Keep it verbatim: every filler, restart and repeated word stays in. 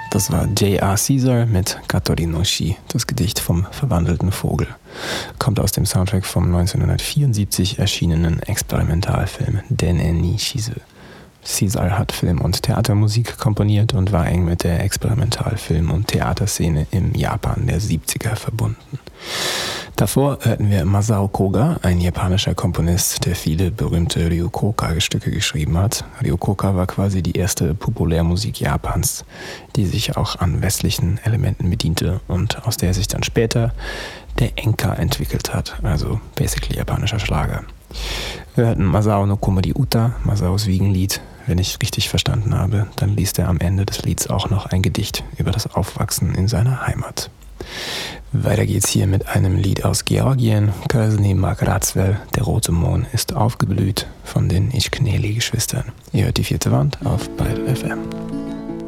Das war J R. Caesar mit Katori no Shi, das Gedicht vom verwandelten Vogel. Kommt aus dem Soundtrack vom neunzehnhundertvierundsiebzig erschienenen Experimentalfilm Denne ni Shizu. Caesar hat Film- und Theatermusik komponiert und war eng mit der Experimentalfilm- und Theaterszene im Japan der siebziger verbunden. Davor hörten wir Masao Koga, ein japanischer Komponist, der viele berühmte Ryokoka-Stücke geschrieben hat. Ryokoka war quasi die erste Populärmusik Japans, die sich auch an westlichen Elementen bediente und aus der sich dann später der Enka entwickelt hat, also basically japanischer Schlager. Wir hörten Masao no Komori Uta, Masaos Wiegenlied. Wenn ich richtig verstanden habe, dann liest er am Ende des Lieds auch noch ein Gedicht über das Aufwachsen in seiner Heimat. Weiter geht's hier mit einem Lied aus Georgien, Kösni Magratsvel, der rote Mohn ist aufgeblüht, von den Ichkneli-Geschwistern. Ihr hört die vierte Wand auf Bayern F M.